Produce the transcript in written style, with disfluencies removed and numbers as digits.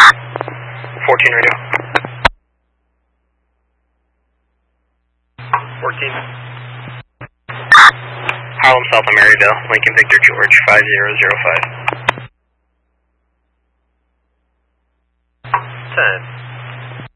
14 radio. 14. Harlem, South of Maryville, Lincoln Victor George, 5005. 10.